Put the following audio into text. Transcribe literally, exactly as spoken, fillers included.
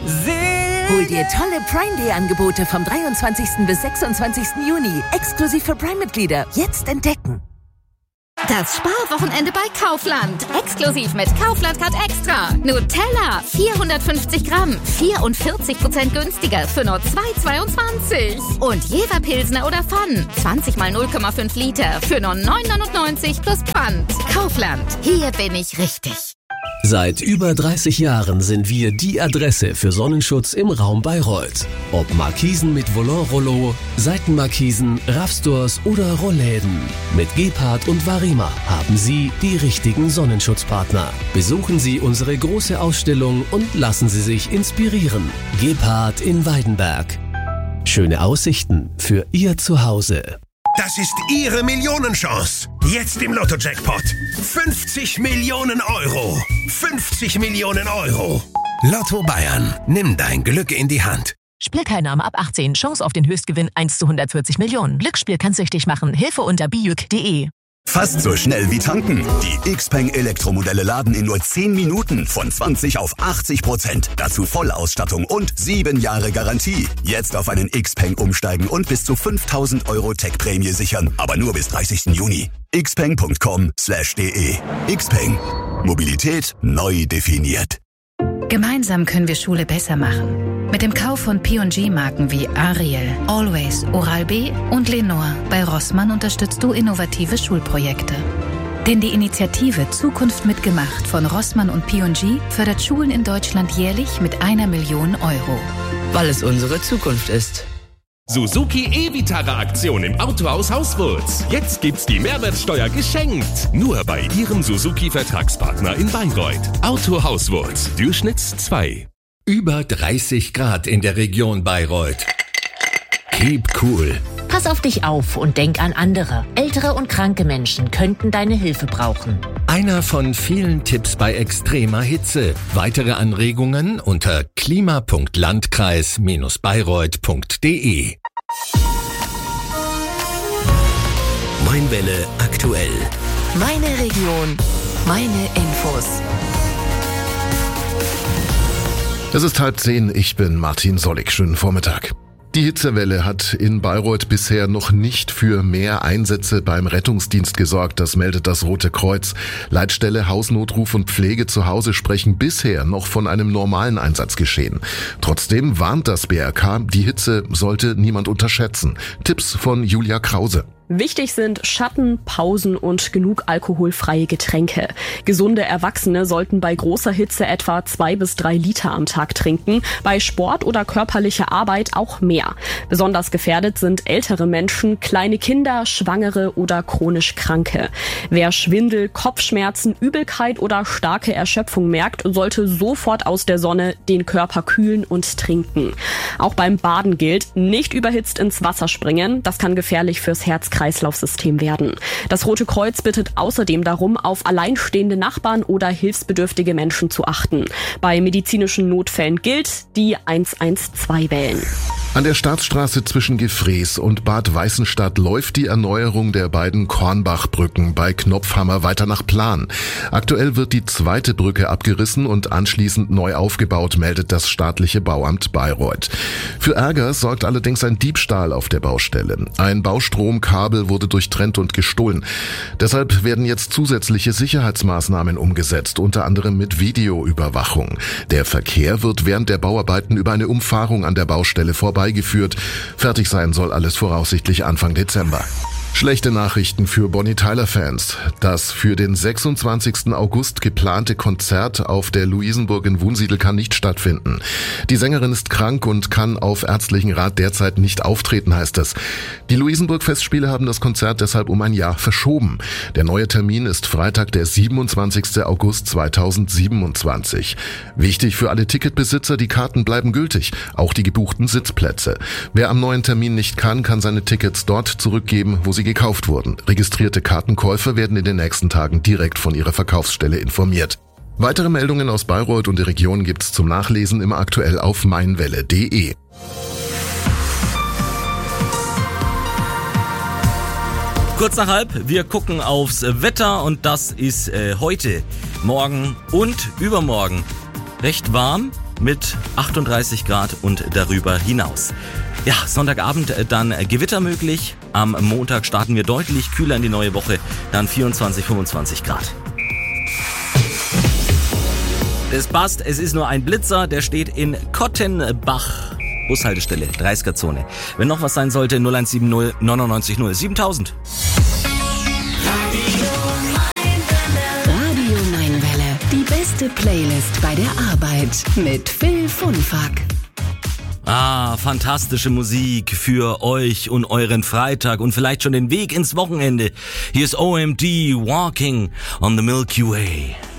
Hol dir tolle Prime Day Angebote vom dreiundzwanzigsten bis sechsundzwanzigsten Juni. Exklusiv für Prime-Mitglieder. Jetzt entdecken. Das Sparwochenende bei Kaufland. Exklusiv mit Kaufland Card Extra. Nutella vierhundertfünfzig Gramm, vierundvierzig Prozent günstiger für nur zwei Euro zweiundzwanzig. Und Jever Pilsner oder Pfann, zwanzig mal null Komma fünf Liter für nur neun Euro neunundneunzig plus Pfand. Kaufland, hier bin ich richtig. Seit über dreißig Jahren sind wir die Adresse für Sonnenschutz im Raum Bayreuth. Ob Markisen mit Volant-Rollo, Seitenmarkisen, Raffstores oder Rollläden. Mit Gebhardt und Varima haben Sie die richtigen Sonnenschutzpartner. Besuchen Sie unsere große Ausstellung und lassen Sie sich inspirieren. Gebhardt in Weidenberg. Schöne Aussichten für Ihr Zuhause. Das ist Ihre Millionenchance. Jetzt im Lotto-Jackpot. fünfzig Millionen Euro. fünfzig Millionen Euro. Lotto Bayern. Nimm dein Glück in die Hand. Spielteilnahme ab achtzehn. Chance auf den Höchstgewinn eins zu hundertvierzig Millionen. Glücksspiel kann süchtig machen. Hilfe unter bijuk punkt de. Fast so schnell wie tanken. Die Xpeng Elektromodelle laden in nur zehn Minuten von zwanzig auf achtzig Prozent. Dazu Vollausstattung und sieben Jahre Garantie. Jetzt auf einen Xpeng umsteigen und bis zu fünftausend Euro Tech-Prämie sichern. Aber nur bis dreißigsten Juni. xpeng punkt com slash de. Xpeng. Mobilität neu definiert. Gemeinsam können wir Schule besser machen. Mit dem Kauf von P und G-Marken wie Ariel, Always, Oral-B und Lenore bei Rossmann unterstützt du innovative Schulprojekte. Denn die Initiative Zukunft mitgemacht von Rossmann und P und G fördert Schulen in Deutschland jährlich mit einer Million Euro. Weil es unsere Zukunft ist. Suzuki E-Vitara-Aktion im Autohaus Hauswurz. Jetzt gibt's die Mehrwertsteuer geschenkt. Nur bei Ihrem Suzuki-Vertragspartner in Bayreuth. Auto Hauswurz, Durchschnitts zwei. Über dreißig Grad in der Region Bayreuth. Keep cool. Pass auf dich auf und denk an andere. Ältere und kranke Menschen könnten deine Hilfe brauchen. Einer von vielen Tipps bei extremer Hitze. Weitere Anregungen unter klima punkt landkreis Bindestrich bayreuth punkt de. Mainwelle aktuell. Meine Region, meine Infos. Es ist halb zehn, ich bin Martin Sollig. Schönen Vormittag. Die Hitzewelle hat in Bayreuth bisher noch nicht für mehr Einsätze beim Rettungsdienst gesorgt, das meldet das Rote Kreuz. Leitstelle, Hausnotruf und Pflege zu Hause sprechen bisher noch von einem normalen Einsatzgeschehen. Trotzdem warnt das B R K, die Hitze sollte niemand unterschätzen. Tipps von Julia Krause. Wichtig sind Schatten, Pausen und genug alkoholfreie Getränke. Gesunde Erwachsene sollten bei großer Hitze etwa zwei bis drei Liter am Tag trinken, bei Sport oder körperlicher Arbeit auch mehr. Besonders gefährdet sind ältere Menschen, kleine Kinder, Schwangere oder chronisch Kranke. Wer Schwindel, Kopfschmerzen, Übelkeit oder starke Erschöpfung merkt, sollte sofort aus der Sonne den Körper kühlen und trinken. Auch beim Baden gilt, nicht überhitzt ins Wasser springen, das kann gefährlich fürs Herz-Kreislauf-System werden. Das Rote Kreuz bittet außerdem darum, auf alleinstehende Nachbarn oder hilfsbedürftige Menschen zu achten. Bei medizinischen Notfällen gilt, die eins eins zwei wählen. An der Staatsstraße zwischen Gefrees und Bad Weißenstadt läuft die Erneuerung der beiden Kornbachbrücken bei Knopfhammer weiter nach Plan. Aktuell wird die zweite Brücke abgerissen und anschließend neu aufgebaut, meldet das staatliche Bauamt Bayreuth. Für Ärger sorgt allerdings ein Diebstahl auf der Baustelle. Ein Baustromkabel wurde durchtrennt und gestohlen. Deshalb werden jetzt zusätzliche Sicherheitsmaßnahmen umgesetzt, unter anderem mit Videoüberwachung. Der Verkehr wird während der Bauarbeiten über eine Umfahrung an der Baustelle vorbei geführt. Fertig sein soll alles voraussichtlich Anfang Dezember. Schlechte Nachrichten für Bonnie Tyler-Fans. Das für den sechsundzwanzigsten August geplante Konzert auf der Luisenburg in Wunsiedel kann nicht stattfinden. Die Sängerin ist krank und kann auf ärztlichen Rat derzeit nicht auftreten, heißt es. Die Luisenburg-Festspiele haben das Konzert deshalb um ein Jahr verschoben. Der neue Termin ist Freitag, der siebenundzwanzigsten August zweitausendsiebenundzwanzig. Wichtig für alle Ticketbesitzer, die Karten bleiben gültig, auch die gebuchten Sitzplätze. Wer am neuen Termin nicht kann, kann seine Tickets dort zurückgeben, wo sie gekauft wurden. Registrierte Kartenkäufer werden in den nächsten Tagen direkt von ihrer Verkaufsstelle informiert. Weitere Meldungen aus Bayreuth und der Region gibt's zum Nachlesen immer aktuell auf mainwelle punkt de. Kurz nach halb, wir gucken aufs Wetter und das ist äh, heute, morgen und übermorgen recht warm. mit achtunddreißig Grad und darüber hinaus. Ja, Sonntagabend dann Gewitter möglich. Am Montag starten wir deutlich kühler in die neue Woche, dann vierundzwanzig, fünfundzwanzig Grad. Es passt, es ist nur ein Blitzer, der steht in Kottenbach. Bushaltestelle, dreißiger-Zone. Wenn noch was sein sollte, null eins sieben null neunundneunzig null siebentausend. Radio Mainwelle, die beste Playlist bei der Arbeit mit Phil Funfack. Ah, fantastische Musik für euch und euren Freitag und vielleicht schon den Weg ins Wochenende. Hier ist O M D Walking on the Milky Way.